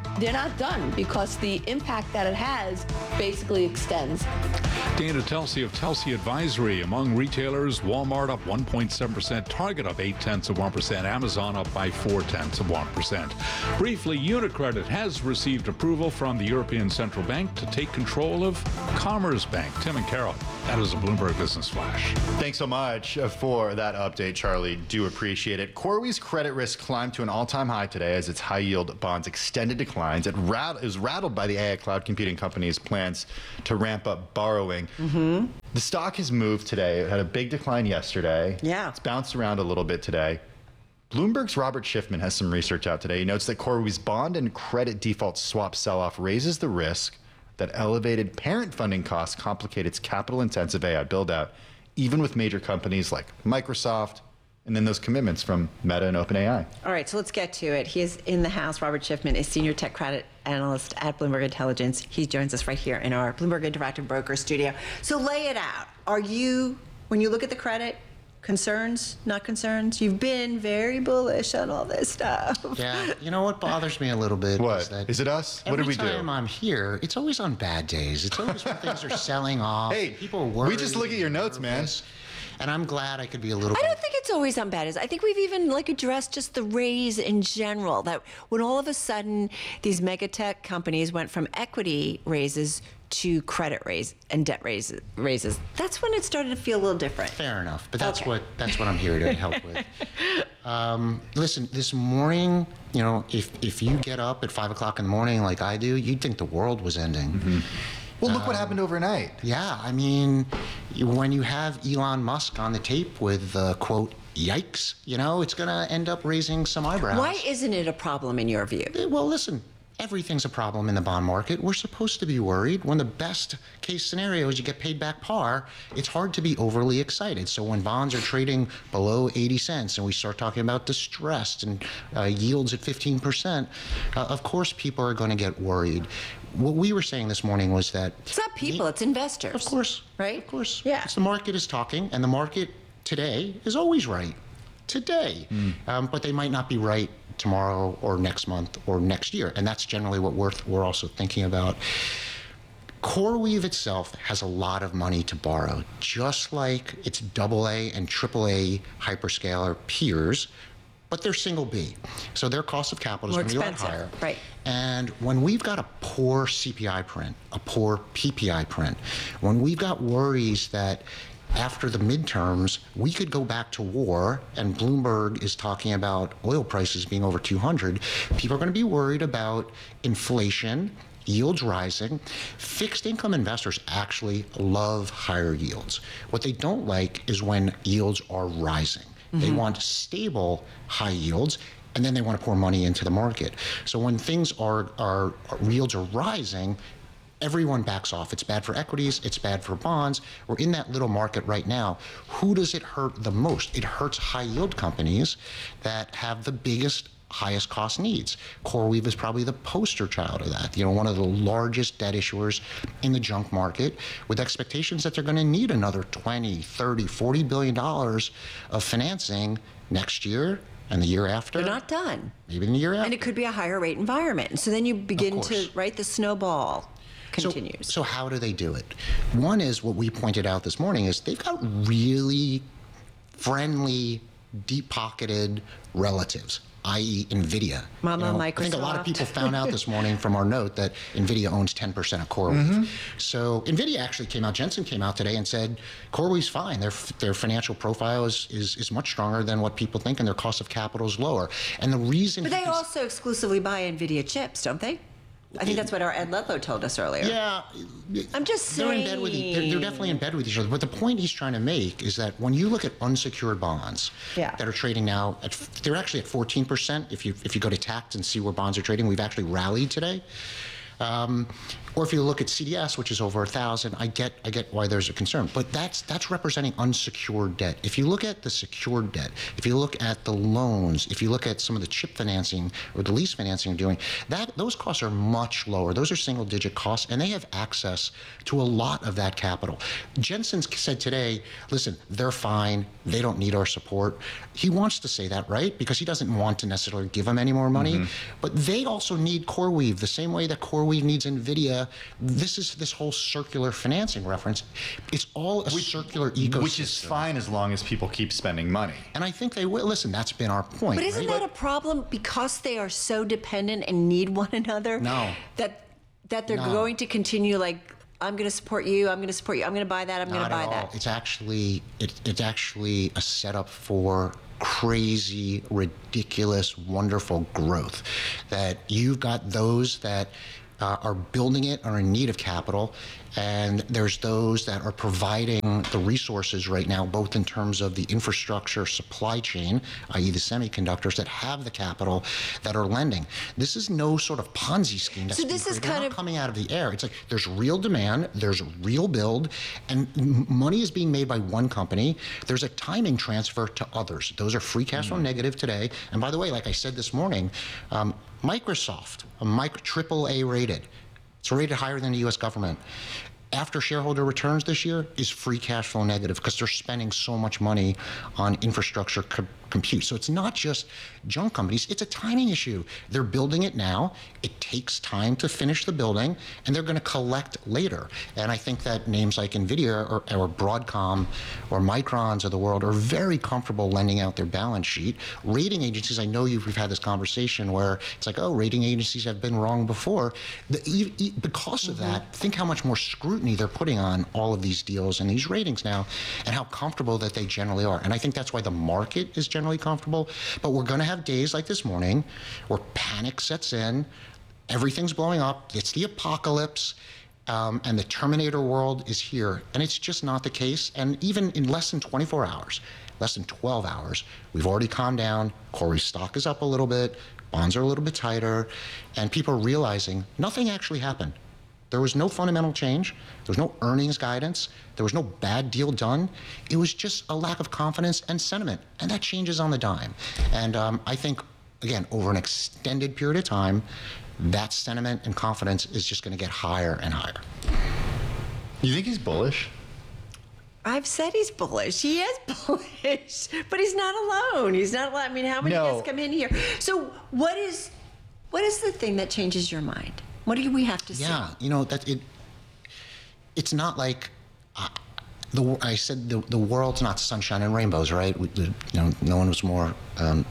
they're not done because the impact that it has basically extends. Dana Telsey of Telsey Advisory. Among retailers, Walmart up one point seven percent, Target up eight tenths of one percent, Amazon up by four tenths of one percent. Briefly, UniCredit has received approval from the European Central Bank to take control of Commerce Bank. Tim and Carol, that is a Bloomberg Business Flash. Thanks so much for that update, Charlie. Do appreciate it. CoreWeave's credit risk climbed to an all-time high today as its high-yield bonds extended declines. It, rat- it was rattled by the A I cloud computing company's plans to ramp up borrowing. Mm-hmm. The stock has moved today. It had a big decline yesterday. Yeah. It's bounced around a little bit today. Bloomberg's Robert Schiffman has some research out today. He notes that CoreWeave's bond and credit default swap sell-off raises the risk that elevated parent funding costs complicate its capital-intensive A I build-out, even with major companies like Microsoft, and then those commitments from Meta and OpenAI. All right, so let's get to it. He is in the house. Robert Schiffman is Senior Tech Credit Analyst at Bloomberg Intelligence. He joins us right here in our Bloomberg Interactive Broker studio. So lay it out. Are you, when you look at the credit, concerns, not concerns? You've been very bullish on all this stuff. Yeah, you know what bothers me a little bit? What? Is, that is it us? What did we do? Every time I'm here, it's always on bad days. It's always when things are selling off. Hey, people are worried. we just look at your notes, man. And I'm glad I could be a little I don't think it's always on bad. I think we've even like addressed just the raise in general, that when all of a sudden these mega tech companies went from equity raises to credit raise and debt raises, raises, that's when it started to feel a little different. Fair enough, but that's Okay. what that's what I'm here to help with. Um, listen, this morning, you know, if if you get up at five o'clock in the morning like I do, you'd think the world was ending. Mm-hmm. Well, look um, what happened overnight. Yeah, I mean, when you have Elon Musk on the tape with uh, quote, yikes, you know, it's going to end up raising some eyebrows. Why isn't it a problem in your view? Well, listen, everything's a problem in the bond market. We're supposed to be worried. When the best case scenario is you get paid back par, it's hard to be overly excited. So when bonds are trading below eighty cents and we start talking about distressed and uh, yields at fifteen percent, uh, of course people are going to get worried. What we were saying this morning was that... It's not people, it's investors. Of course. Right? Of course. Yeah. It's the market is talking, and the market today is always right. Today. Mm. Um, but they might not be right tomorrow or next month or next year. And that's generally what we're, we're also thinking about. CoreWeave itself has a lot of money to borrow, just like its double A and triple A hyperscaler peers, but they're single B. So their cost of capital is going to be a lot higher. Right. And when we've got a poor C P I print, a poor P P I print, when we've got worries that after the midterms, we could go back to war, and Bloomberg is talking about oil prices being over two hundred, people are going to be worried about inflation, yields rising. Fixed income investors actually love higher yields. What they don't like is when yields are rising. Mm-hmm. They want stable high yields, and then they want to pour money into the market. So when things are, are, are yields are rising, everyone backs off. It's bad for equities. It's bad for bonds. We're in that little market right now. Who does it hurt the most? It hurts high yield companies that have the biggest, highest cost needs. CoreWeave is probably the poster child of that. You know, one of the largest debt issuers in the junk market, with expectations that they're going to need another twenty, thirty, forty billion dollars of financing next year and the year after. They're not done. Maybe in the year after. And it could be a higher rate environment. So then you begin to, right, the snowball continues. So, so how do they do it? One is what we pointed out this morning is they've got really friendly, deep-pocketed relatives, that is. NVIDIA. Mama, you know, Microsoft. I think a lot of people found out this morning from our note that NVIDIA owns ten percent of CoreWeave. Mm-hmm. So NVIDIA actually came out, Jensen came out today and said, CoreWeave's fine. Their their financial profile is, is, is much stronger than what people think, and their cost of capital is lower. And the reason... But they also exclusively buy NVIDIA chips, don't they? I think that's what our Ed Ludlow told us earlier. Yeah. I'm just they're saying. In bed with e- they're, they're definitely in bed with each other. But the point he's trying to make is that when you look at unsecured bonds yeah. that are trading now, at, they're actually at fourteen percent. If you if you go to Tact and see where bonds are trading, we've actually rallied today. Um, Or if you look at C D S, which is over a thousand, I get I get why there's a concern. But that's that's representing unsecured debt. If you look at the secured debt, if you look at the loans, if you look at some of the chip financing or the lease financing doing, that those costs are much lower. Those are single digit costs, and they have access to a lot of that capital. Jensen said today, listen, they're fine. They don't need our support. He wants to say that, right? Because he doesn't want to necessarily give them any more money. Mm-hmm. But they also need CoreWeave the same way that CoreWeave needs NVIDIA. This is this whole circular financing reference. It's all a which, circular ecosystem. Which is fine as long as people keep spending money. And I think they will. Listen, that's been our point. But isn't right? that a problem because they are so dependent and need one another? No. That that they're No. going to continue like, I'm going to support you, I'm going to support you, I'm going to buy that, I'm going to buy that. It's actually it, it's actually a setup for crazy, ridiculous, wonderful growth. That you've got those that uh, are building it, are in need of capital, and there's those that are providing the resources right now, both in terms of the infrastructure supply chain, that is the semiconductors, that have the capital, that are lending. This is no sort of Ponzi scheme that's So this being is created. They're kind not of coming out of the air. It's like there's real demand, there's real build, and m- money is being made by one company. There's a timing transfer to others. Those are free cash flow Mm. negative today. And by the way, like I said this morning, um, Microsoft, a micro, triple A rated, it's rated higher than the U S government. After shareholder returns this year is free cash flow negative because they're spending so much money on infrastructure co- compute. So it's not just junk companies, it's a timing issue. They're building it now. It takes time to finish the building, and they're going to collect later. And I think that names like NVIDIA or, or Broadcom or Microns of the world are very comfortable lending out their balance sheet. Rating agencies, I know you've, we've had this conversation where it's like, oh, rating agencies have been wrong before. The, e- e- because of Mm-hmm. that, think how much more scrutiny they're putting on all of these deals and these ratings now, and how comfortable that they generally are. And I think that's why the market is generally comfortable. But we're going to have days like this morning where panic sets in, everything's blowing up, it's the apocalypse, um, and the Terminator world is here. And it's just not the case. And even in less than twenty-four hours, less than twelve hours, we've already calmed down. Corey's stock is up a little bit, bonds are a little bit tighter, and people are realizing nothing actually happened. There was no fundamental change. There was no earnings guidance. There was no bad deal done. It was just a lack of confidence and sentiment, and that changes on the dime. And um, I think, again, over an extended period of time, that sentiment and confidence is just going to get higher and higher. You think he's bullish? I've said he's bullish. He is bullish, but he's not alone. He's not alone. I mean, how many No. guests come in here? So what is what is the thing that changes your mind? What do we have to say? Yeah, you know that it. It's not like uh, the. I said the the world's not sunshine and rainbows, right? We, the, you know, no one was more um,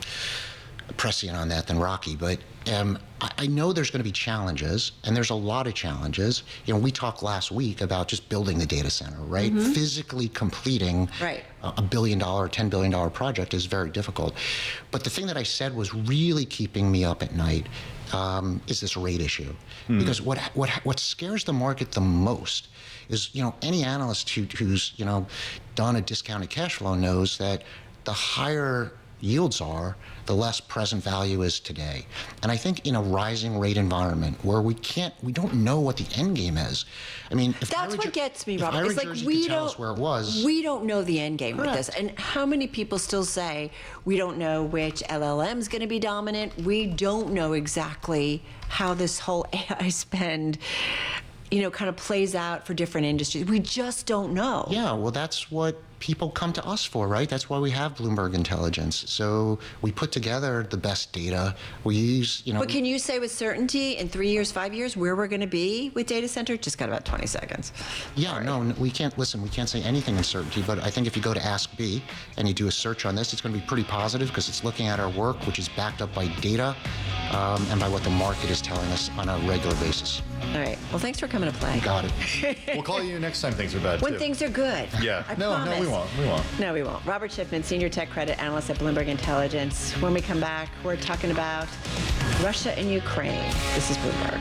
prescient on that than Rocky. But um, I, I know there's going to be challenges, and there's a lot of challenges. You know, we talked last week about just building the data center, right? Mhm. Physically completing Right. a a billion dollar, ten billion dollar project is very difficult. But the thing that I said was really keeping me up at night um, is this rate issue. Hmm. Because what what what scares the market the most is, you know, any analyst who, who's, you know, done a discounted cash flow knows that the higher yields are, the less present value is today. And I think in a rising rate environment where we can't, we don't know what the end game is. I mean, if That's Ira what Jer- gets me, if Robert. Ira It's like Jersey we could tell don't us where it was. We don't know the end game with Correct. this. And how many people still say we don't know which L L M is going to be dominant? We don't know exactly how this whole A I spend, you know, kind of plays out for different industries. We just don't know. Yeah, well, that's what people come to us for, right? That's why we have Bloomberg Intelligence. So we put together the best data. We use, you know. But can you say with certainty in three years, five years, where we're going to be with data center? Just got about twenty seconds. Yeah, no, n- we can't, listen, we can't say anything in certainty, but I think if you go to Ask B and you do a search on this, it's going to be pretty positive because it's looking at our work, which is backed up by data um, and by what the market is telling us on a regular basis. All right. Well, thanks for coming to play. Got it. We'll call you next time things are bad, When too. things are good. Yeah. I no, promise. no, we won't. We won't. No, we won't. Robert Shipman, Senior Tech Credit Analyst at Bloomberg Intelligence. When we come back, we're talking about Russia and Ukraine. This is Bloomberg.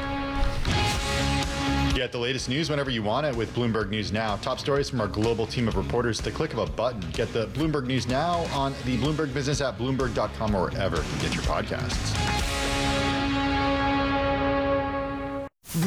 Get the latest news whenever you want it with Bloomberg News Now. Top stories from our global team of reporters at the click of a button. Get the Bloomberg News Now on the Bloomberg Business app, Bloomberg dot com, or wherever you get your podcasts. Bloomberg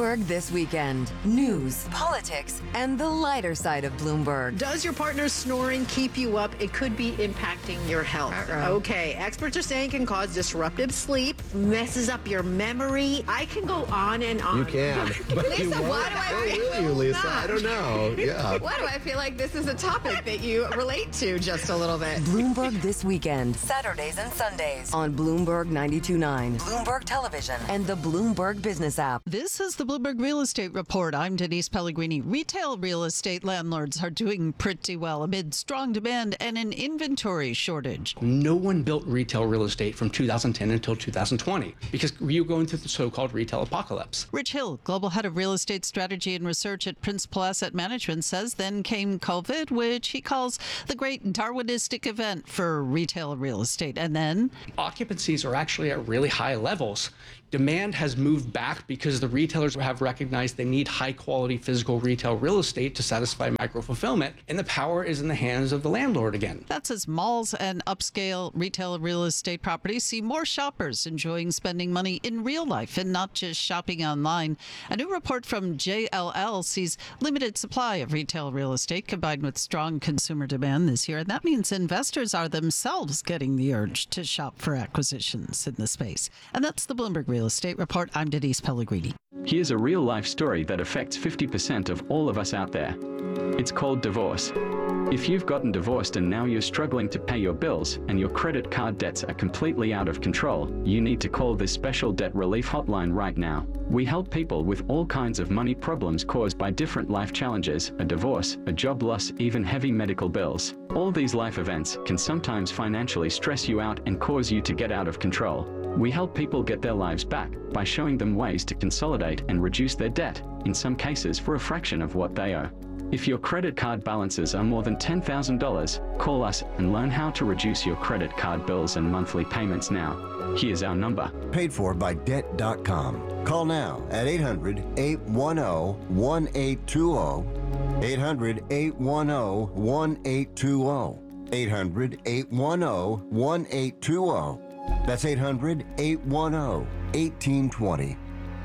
Bloomberg This Weekend. News, politics, and the lighter side of Bloomberg. Does your partner's snoring keep you up? It could be impacting your health. Uh-oh. Okay, experts are saying it can cause disruptive sleep, messes up your memory. I can go on and on. You can. But Lisa, you why do I Oh, feel will you, Lisa? not? I don't know. Yeah. Why do I feel like this is a topic that you relate to just a little bit? Bloomberg This Weekend, Saturdays and Sundays on Bloomberg ninety-two point nine, Bloomberg Television, and the Bloomberg Business app. This is the Bloomberg Real Estate Report. I'm Denise Pellegrini. Retail real estate landlords are doing pretty well amid strong demand and an inventory shortage. No one built retail real estate from two thousand ten until two thousand twenty because you were going through the so-called retail apocalypse. Rich Hill, Global Head of Real Estate Strategy and Research at Principal Asset Management, says then came COVID, which he calls the great Darwinistic event for retail real estate. And then occupancies are actually at really high levels. Demand has moved back because the retailers have recognized they need high-quality physical retail real estate to satisfy micro-fulfillment, and the power is in the hands of the landlord again. That's as malls and upscale retail real estate properties see more shoppers enjoying spending money in real life and not just shopping online. A new report from J L L sees limited supply of retail real estate combined with strong consumer demand this year, and that means investors are themselves getting the urge to shop for acquisitions in the space. And that's the Bloomberg Real Estate Report. I'm Denise Pellegrini. Here's a real-life story that affects fifty percent of all of us out there. It's called divorce. If you've gotten divorced and now you're struggling to pay your bills and your credit card debts are completely out of control, you need to call this special debt relief hotline right now. We help people with all kinds of money problems caused by different life challenges, a divorce, a job loss, even heavy medical bills. All these life events can sometimes financially stress you out and cause you to get out of control. We help people get their lives back by showing them ways to consolidate and reduce their debt, in some cases for a fraction of what they owe. If your credit card balances are more than ten thousand dollars, call us and learn how to reduce your credit card bills and monthly payments now. Here's our number. Paid for by debt dot com. Call now at eight hundred, eight one zero, one eight two zero. eight hundred, eight one zero, one eight two zero. eight hundred, eight one zero, one eight two zero. That's eight hundred, eight one zero, one eight two zero.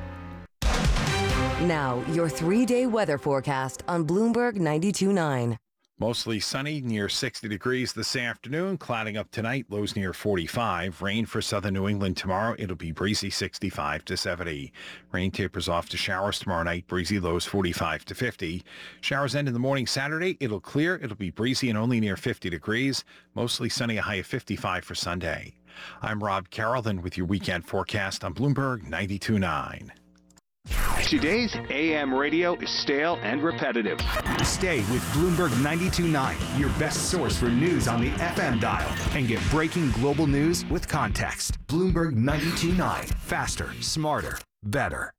Now, your three-day weather forecast on Bloomberg ninety-two point nine. Mostly sunny, near sixty degrees this afternoon. Clouding up tonight, lows near forty-five. Rain for southern New England tomorrow. It'll be breezy, sixty-five to seventy. Rain tapers off to showers tomorrow night. Breezy, lows forty-five to fifty. Showers end in the morning Saturday. It'll clear. It'll be breezy and only near fifty degrees. Mostly sunny, a high of fifty-five for Sunday. I'm Rob Carrollton with your weekend forecast on Bloomberg ninety-two point nine. Today's A M radio is stale and repetitive. Stay with Bloomberg ninety-two point nine, your best source for news on the F M dial, and get breaking global news with context. Bloomberg ninety-two point nine. Faster, smarter, better.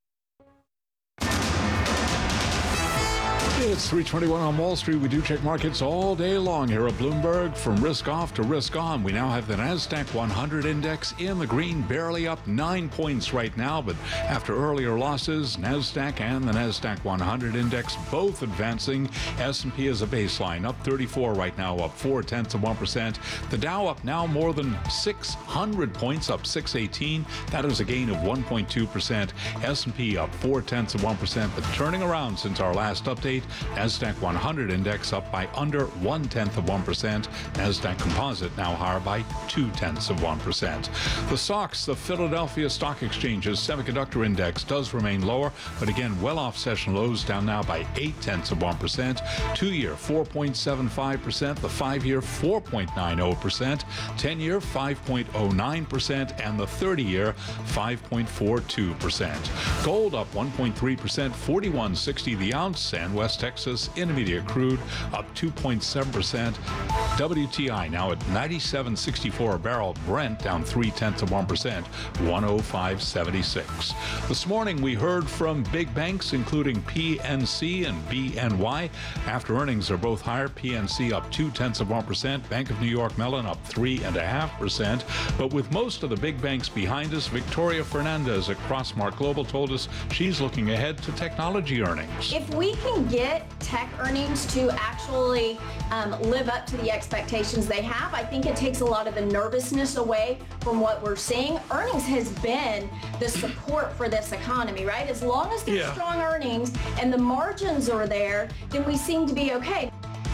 It's three twenty-one on Wall Street. We do check markets all day long here at Bloomberg. From risk off to risk on, we now have the NASDAQ one hundred index in the green, barely up nine points right now. But after earlier losses, NASDAQ and the NASDAQ one hundred index both advancing. S and P is a baseline, up thirty-four right now, up four tenths of one percent. The Dow up now more than six hundred points, up six eighteen. That is a gain of one point two percent. S and P up four tenths of one percent, but turning around since our last update. NASDAQ one hundred index up by under one tenth of one percent. NASDAQ Composite now higher by two tenths of one percent. The S O X, the Philadelphia Stock Exchange's semiconductor index, does remain lower, but again well off session lows, down now by eight tenths of one percent. Two-year four point seven five percent, the five-year four point nine zero percent, ten-year five point zero nine percent, and the thirty-year five point four two percent. Gold up one point three percent, forty-one sixty the ounce, and West Texas Intermediate crude up two point seven percent. W T I now at ninety-seven sixty-four a barrel. Brent down three tenths of one percent, one oh five seventy-six. This morning we heard from big banks including P N C and B N Y. After earnings are both higher. P N C up two tenths of one percent. Bank of New York Mellon up three and a half percent. But with most of the big banks behind us, Victoria Fernandez at Crossmark Global told us she's looking ahead to technology earnings. If we can get get tech earnings to actually um, live up to the expectations they have. I think it takes a lot of the nervousness away from what we're seeing. Earnings has been the support for this economy, right? As long as there's Yeah. strong earnings and the margins are there, then we seem to be okay.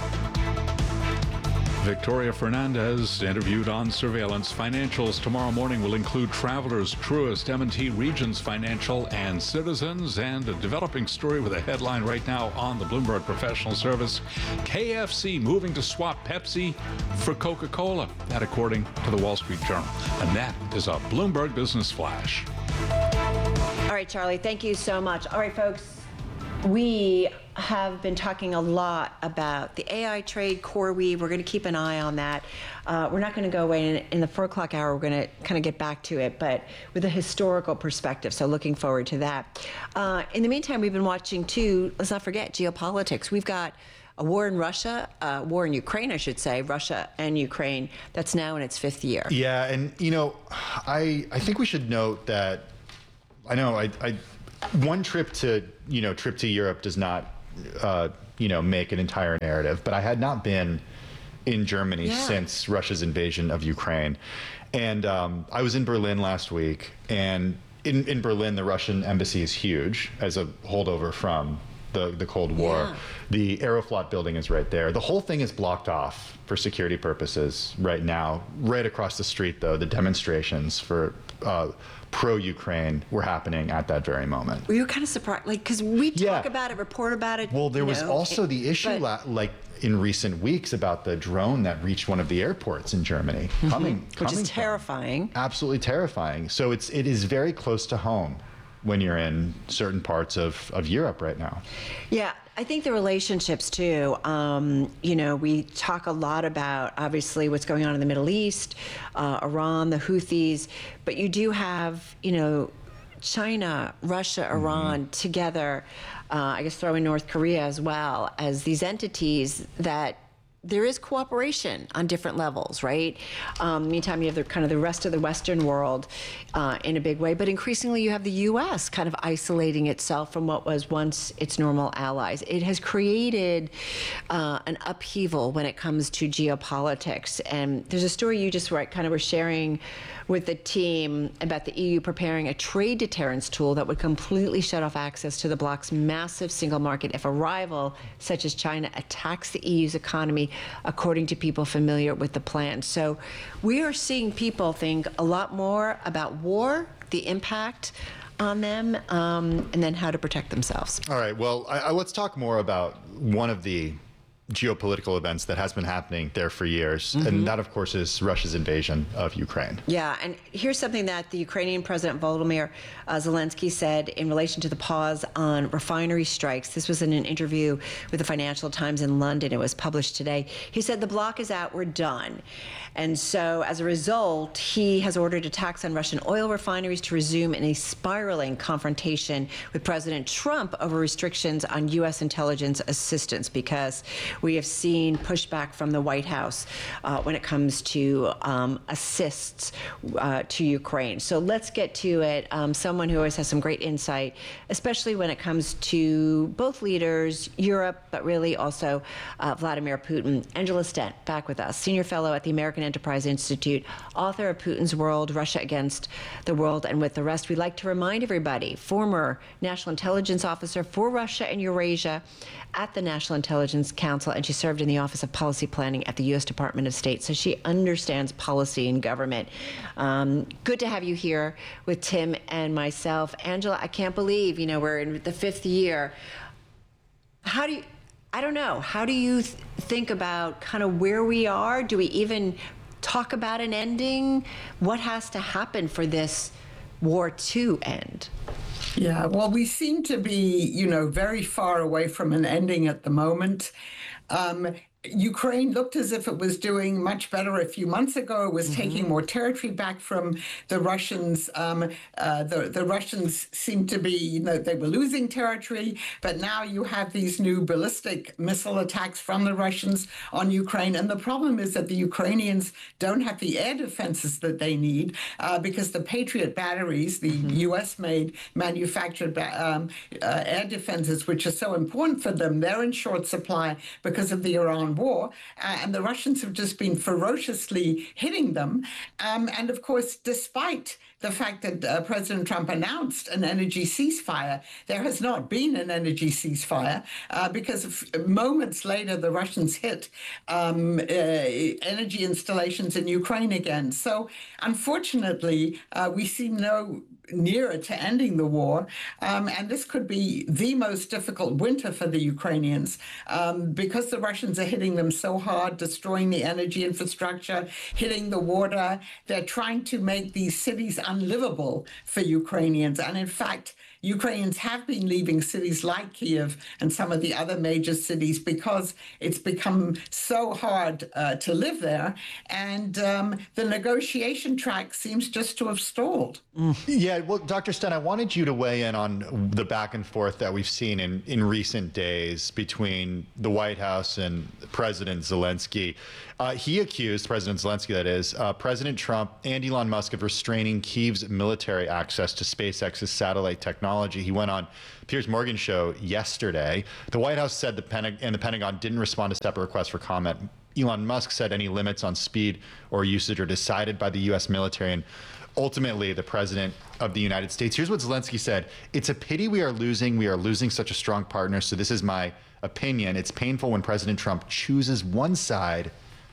Victoria Fernandez interviewed on Surveillance. Financials tomorrow morning will include Travelers, Truist, M and T, Regions Financial, and Citizens. And a developing story with a headline right now on the Bloomberg Professional Service. K F C moving to swap Pepsi for Coca-Cola. That according to the Wall Street Journal. And that is a Bloomberg Business Flash. All right, Charlie, thank you so much. All right, folks, we have been talking a lot about the A I trade, CoreWeave. We're going to keep an eye on that. Uh, we're not going to go away. In, in the four o'clock hour, we're going to kind of get back to it, but with a historical perspective. So looking forward to that. Uh, in the meantime, we've been watching, too, let's not forget, geopolitics. We've got a war in Russia, a war in Ukraine, I should say, Russia and Ukraine, that's now in its fifth year. Yeah, and, you know, I, I think we should note that, I know, I, I one trip to, you know, trip to Europe does not Uh, you know, make an entire narrative. But I had not been in Germany Yeah. since Russia's invasion of Ukraine. And um, I was in Berlin last week. And in, in Berlin, the Russian embassy is huge as a holdover from the, the Cold War. Yeah. The Aeroflot building is right there. The whole thing is blocked off for security purposes right now. Right across the street, though, the demonstrations for uh, pro-Ukraine were happening at that very moment. Were you kind of surprised? Like, because we talk about it, report about it. Well, there you was know, also it- the issue, but- la- like in recent weeks, about the drone that reached one of the airports in Germany, Mhm. coming, Which coming is from- terrifying. absolutely terrifying. So it's it is very close to home when you're in certain parts of of Europe right now. Yeah, I think the relationships too. Um, you know, we talk a lot about obviously what's going on in the Middle East, uh, Iran, the Houthis, but you do have, you know, China, Russia, Iran together. Uh, I guess throw in North Korea as well as these entities that there is cooperation on different levels, right? Um, meantime, you have the kind of the rest of the Western world uh, in a big way, but increasingly you have the U S kind of isolating itself from what was once its normal allies. It has created uh, an upheaval when it comes to geopolitics. And there's a story you just right, kind of were sharing with the team about the E U preparing a trade deterrence tool that would completely shut off access to the bloc's massive single market if a rival such as China attacks the E U's economy, according to people familiar with the plan. So we are seeing people think a lot more about war, the impact on them, um, and then how to protect themselves. All right. Well, I, I, let's talk more about one of the geopolitical events that has been happening there for years, Mhm. and that, of course, is Russia's invasion of Ukraine. Yeah, and here's something that the Ukrainian President Volodymyr uh, Zelensky said in relation to the pause on refinery strikes. This was in an interview with the Financial Times in London. It was published today. He said, the block is out, we're done. And so as a result, he has ordered attacks on Russian oil refineries to resume in a spiraling confrontation with President Trump over restrictions on U S intelligence assistance, because we have seen pushback from the White House uh, when it comes to um, assists uh, to Ukraine. So let's get to it. Um, someone who always has some great insight, especially when it comes to both leaders, Europe, but really also uh, Vladimir Putin. Angela Stent, back with us, senior fellow at the American Enterprise Institute, author of Putin's World, Russia Against the World and With the Rest. We'd like to remind everybody, former National Intelligence Officer for Russia and Eurasia at the National Intelligence Council, and she served in the Office of Policy Planning at the U S Department of State, so she understands policy and government. Um, good to have you here with Tim and myself. Angela, I can't believe, you know, we're in the fifth year. How do you, I don't know, how do you th- think about kind of where we are? Do we even talk about an ending? What has to happen for this war to end? Yeah, well, we seem to be, you know, very far away from an ending at the moment. Um, Ukraine looked as if it was doing much better a few months ago. It was mm-hmm. taking more territory back from the Russians. Um, uh, the, the Russians seemed to be, you know, they were losing territory, but now you have these new ballistic missile attacks from the Russians on Ukraine. And the problem is that the Ukrainians don't have the air defenses that they need uh, because the Patriot batteries, the mm-hmm. U S-made manufactured um, uh, air defenses, which are so important for them, they're in short supply because of the Iran war. Uh, and the Russians have just been ferociously hitting them. Um, and of course, despite the fact that uh, President Trump announced an energy ceasefire, there has not been an energy ceasefire uh, because of, moments later, the Russians hit um, uh, energy installations in Ukraine again. So unfortunately, uh, we see no nearer to ending the war. Um, and this could be the most difficult winter for the Ukrainians um, because the Russians are hitting them so hard, destroying the energy infrastructure, hitting the water. They're trying to make these cities unlivable for Ukrainians. And in fact, Ukrainians have been leaving cities like Kiev and some of the other major cities because it's become so hard uh, to live there. And um, the negotiation track seems just to have stalled. Mm. Yeah, well, Doctor Stein, I wanted you to weigh in on the back and forth that we've seen in, in recent days between the White House and President Zelensky. Uh, he accused, President Zelensky that is, uh, President Trump and Elon Musk of restraining Kyiv's military access to SpaceX's satellite technology. He went on Piers Morgan's show yesterday. The White House said the Pentag- and the Pentagon didn't respond to separate requests for comment. Elon Musk said any limits on speed or usage are decided by the U S military and ultimately the President of the United States. Here's what Zelensky said. It's a pity we are losing. We are losing such a strong partner. So this is my opinion. It's painful when President Trump chooses one side,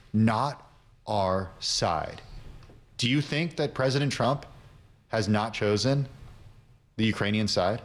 not our side. Do you think that President Trump has not chosen the Ukrainian side?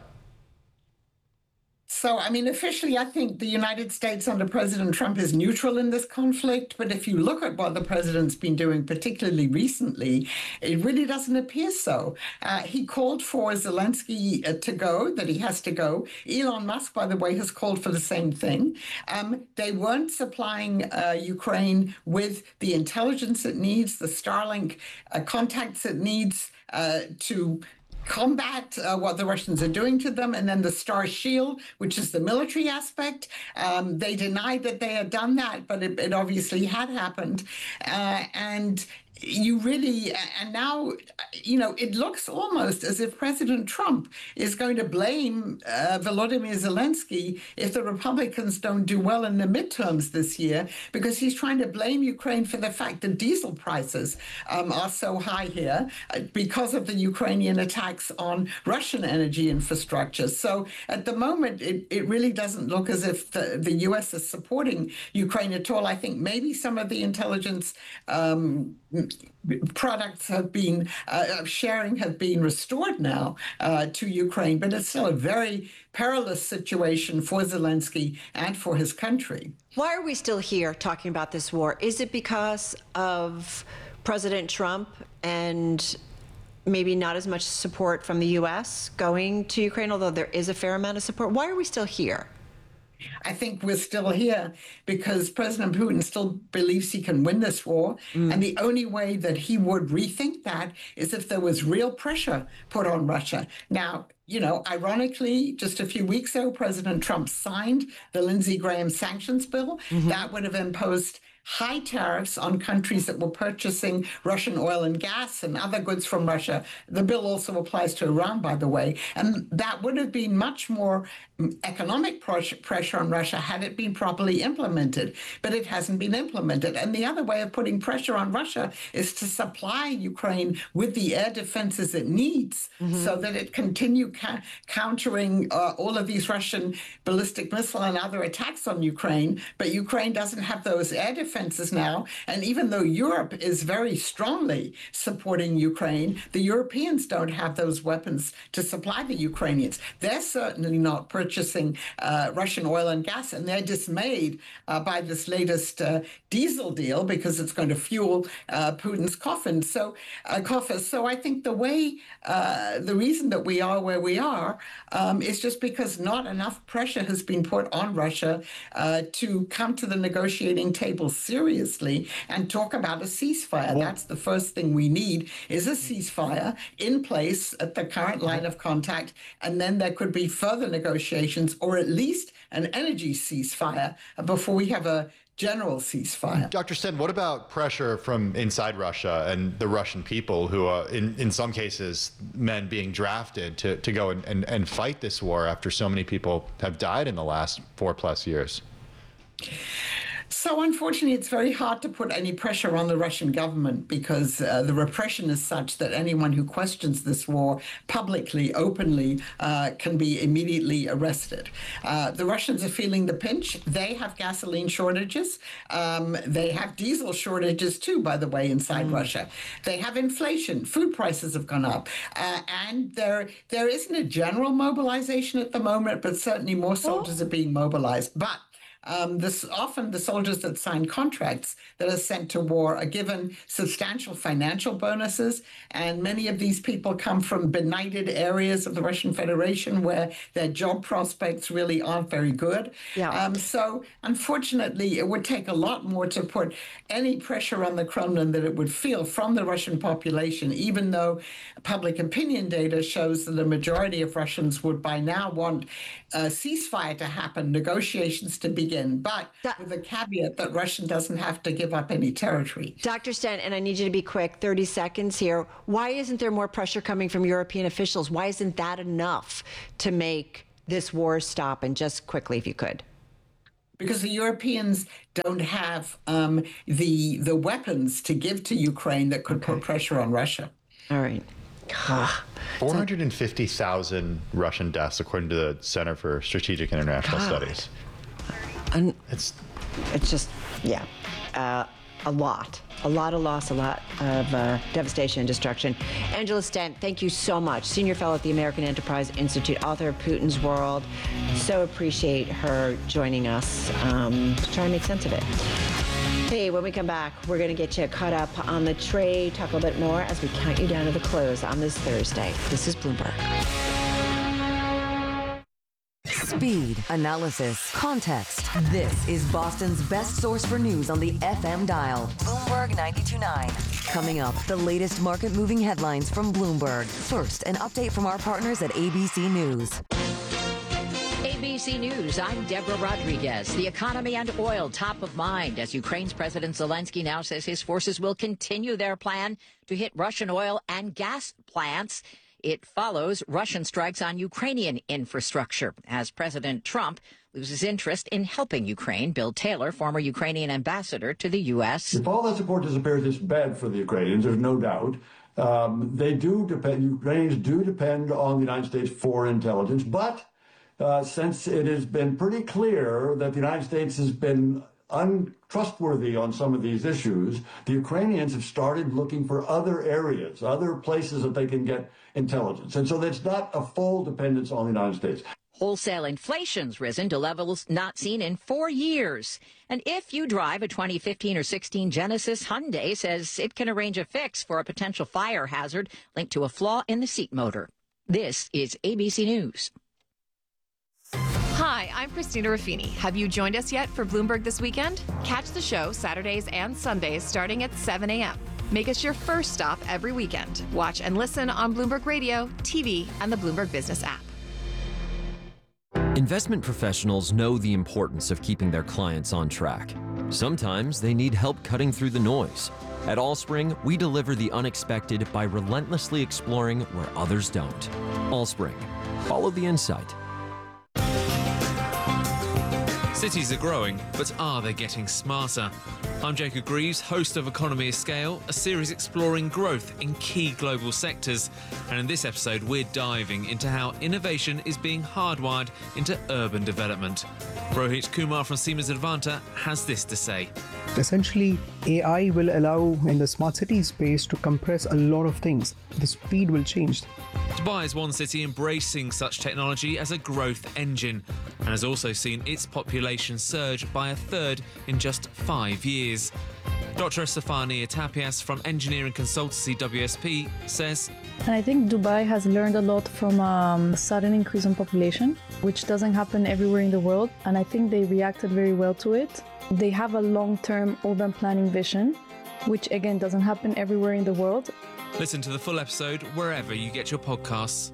So, I mean, officially, I think the United States under President Trump is neutral in this conflict. But if you look at what the president's been doing, particularly recently, it really doesn't appear so. Uh, he called for Zelensky uh, to go, that he has to go. Elon Musk, by the way, has called for the same thing. Um, they weren't supplying uh, Ukraine with the intelligence it needs, the Starlink uh, contacts it needs uh, to combat uh, what the Russians are doing to them, and then the Star Shield, which is the military aspect. Um, they denied that they had done that, but it, it obviously had happened. Uh, and you really, and now, you know, it looks almost as if President Trump is going to blame uh, Volodymyr Zelensky if the Republicans don't do well in the midterms this year, because he's trying to blame Ukraine for the fact that diesel prices um, are so high here uh, because of the Ukrainian attacks on Russian energy infrastructure. So at the moment, it, it really doesn't look as if the, the U S is supporting Ukraine at all. I think maybe some of the intelligence um, products have been, uh, sharing have been restored now uh, to Ukraine, but it's still a very perilous situation for Zelensky and for his country. Why are we still here talking about this war? Is it because of President Trump and maybe not as much support from the U S going to Ukraine, although there is a fair amount of support? Why are we still here? I think we're still here because President Putin still believes he can win this war. Mm. And the only way that he would rethink that is if there was real pressure put on Russia. Now, you know, ironically, just a few weeks ago, President Trump signed the Lindsey Graham sanctions bill. Mm-hmm. That would have imposed high tariffs on countries that were purchasing Russian oil and gas and other goods from Russia. The bill also applies to Iran, by the way. And that would have been much more economic pressure on Russia had it been properly implemented. But it hasn't been implemented. And the other way of putting pressure on Russia is to supply Ukraine with the air defenses it needs mm-hmm. so that it continue ca- countering uh, all of these Russian ballistic missile and other attacks on Ukraine. But Ukraine doesn't have those air defenses defenses now. And even though Europe is very strongly supporting Ukraine, the Europeans don't have those weapons to supply the Ukrainians. They're certainly not purchasing purchasing uh, Russian oil and gas, and they're dismayed uh, by this latest uh, diesel deal because it's going to fuel uh, Putin's coffin. So, uh, coffers. So I think the way, uh, the reason that we are where we are um, is just because not enough pressure has been put on Russia uh, to come to the negotiating table seriously and talk about a ceasefire. That's the first thing we need, is a ceasefire in place at the current line of contact, and then there could be further negotiations, or at least an energy ceasefire before we have a general ceasefire. Doctor Sten, what about pressure from inside Russia and the Russian people who are, in, in some cases, men being drafted to, to go and, and, and fight this war after so many people have died in the last four plus years? So unfortunately, it's very hard to put any pressure on the Russian government because uh, the repression is such that anyone who questions this war publicly, openly, uh, can be immediately arrested. Uh, the Russians are feeling the pinch. They have gasoline shortages. Um, they have diesel shortages too, by the way, inside mm. Russia. They have inflation. Food prices have gone up. Uh, and there, there isn't a general mobilization at the moment, but certainly more soldiers oh. are being mobilized. But Um, this, often the soldiers that sign contracts that are sent to war are given substantial financial bonuses, and many of these people come from benighted areas of the Russian Federation where their job prospects really aren't very good. Yeah. Um, so unfortunately, it would take a lot more to put any pressure on the Kremlin that it would feel from the Russian population, even though public opinion data shows that the majority of Russians would by now want a ceasefire to happen, negotiations to begin, but with the caveat that Russia doesn't have to give up any territory. Doctor Sten, and I need you to be quick, thirty seconds here. Why isn't there more pressure coming from European officials? Why isn't that enough to make this war stop? And just quickly, if you could. Because the Europeans don't have um, the the weapons to give to Ukraine that could okay. put pressure on Russia. All right. four hundred fifty thousand Russian deaths, according to the Center for Strategic and International God. Studies. And it's it's just, yeah, uh, a lot. A lot of loss, a lot of uh, devastation and destruction. Angela Stent, thank you so much. Senior Fellow at the American Enterprise Institute, author of Putin's World. So appreciate her joining us um, to try and make sense of it. Hey, when we come back, we're going to get you caught up on the trade, talk a little bit more as we count you down to the close on this Thursday. This is Bloomberg. Speed, analysis, context. This is Boston's best source for news on the F M dial. Bloomberg ninety-two point nine. Coming up, the latest market-moving headlines from Bloomberg. First, an update from our partners at A B C News. A B C News, I'm Deborah Rodriguez. The economy and oil top of mind as Ukraine's President Zelensky now says his forces will continue their plan to hit Russian oil and gas plants. It follows Russian strikes on Ukrainian infrastructure as President Trump loses interest in helping Ukraine. Bill Taylor, former Ukrainian ambassador to the U S. If all that support disappears, it's bad for the Ukrainians, there's no doubt. Um, they do depend, Ukrainians do depend on the United States for intelligence, but uh, since it has been pretty clear that the United States has been untrustworthy on some of these issues, the Ukrainians have started looking for other areas, other places that they can get intelligence. And so that's not a full dependence on the United States. Wholesale inflation's risen to levels not seen in four years. And if you drive a twenty fifteen or sixteen Genesis, Hyundai says it can arrange a fix for a potential fire hazard linked to a flaw in the seat motor. This is A B C News. Hi, I'm Christina Ruffini. Have you joined us yet for Bloomberg This Weekend? Catch the show Saturdays and Sundays starting at seven a.m. Make us your first stop every weekend. Watch and listen on Bloomberg Radio, T V, and the Bloomberg Business app. Investment professionals know the importance of keeping their clients on track. Sometimes they need help cutting through the noise. At Allspring, we deliver the unexpected by relentlessly exploring where others don't. Allspring. Follow the insight. Cities are growing, but are they getting smarter? I'm Jacob Greaves, host of Economy of Scale, a series exploring growth in key global sectors. And in this episode, we're diving into how innovation is being hardwired into urban development. Rohit Kumar from Siemens Advanta has this to say. Essentially, A I will allow in the smart city space to compress a lot of things. The speed will change. Dubai is one city embracing such technology as a growth engine and has also seen its population surge by a third in just five years. Doctor Stefania Tapias from engineering consultancy W S P says, And I think Dubai has learned a lot from um, a sudden increase in population, which doesn't happen everywhere in the world. And I think they reacted very well to it. They have a long-term urban planning vision, which again doesn't happen everywhere in the world. Listen to the full episode wherever you get your podcasts.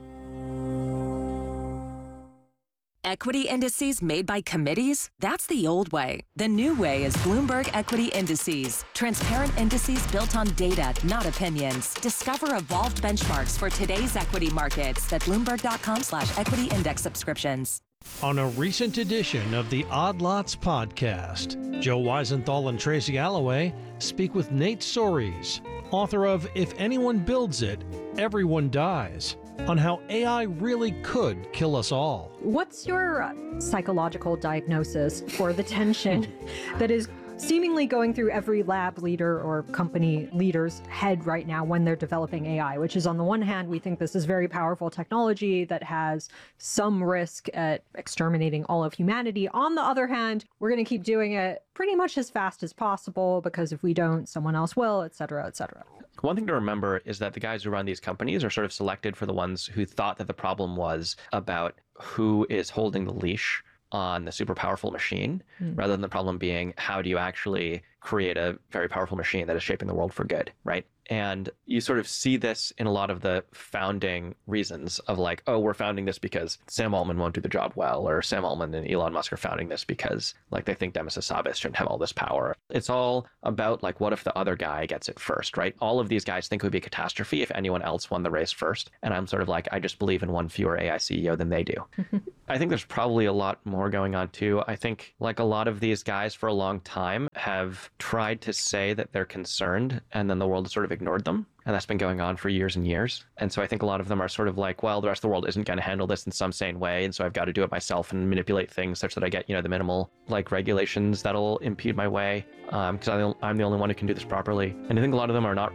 Equity indices made by committees? That's the old way. The new way is Bloomberg Equity Indices. Transparent indices built on data, not opinions. Discover evolved benchmarks for today's equity markets at Bloomberg.com slash equity index subscriptions. On a recent edition of the Odd Lots podcast, Joe Weisenthal and Tracy Alloway speak with Nate Soares, author of If Anyone Builds It, Everyone Dies, on how A I really could kill us all. What's your psychological diagnosis for the tension that is seemingly going through every lab leader or company leader's head right now when they're developing A I, which is, on the one hand, we think this is very powerful technology that has some risk at exterminating all of humanity. On the other hand, we're going to keep doing it pretty much as fast as possible because if we don't, someone else will, et cetera, et cetera. One thing to remember is that the guys who run these companies are sort of selected for the ones who thought that the problem was about who is holding the leash on the super powerful machine, mm. rather than the problem being how do you actually create a very powerful machine that is shaping the world for good, right? And you sort of see this in a lot of the founding reasons of like, oh, we're founding this because Sam Altman won't do the job well, or Sam Altman and Elon Musk are founding this because like they think Demis Hassabis shouldn't have all this power. It's all about like, what if the other guy gets it first, right? All of these guys think it would be a catastrophe if anyone else won the race first. And I'm sort of like, I just believe in one fewer A I C E O than they do. I think there's probably a lot more going on too. I think like a lot of these guys for a long time have tried to say that they're concerned and then the world has sort of ignored them. And that's been going on for years and years. And so I think a lot of them are sort of like, well, the rest of the world isn't going to handle this in some sane way. And so I've got to do it myself and manipulate things such that I get, you know, the minimal like regulations that'll impede my way because um, I'm the only one who can do this properly. And I think a lot of them are not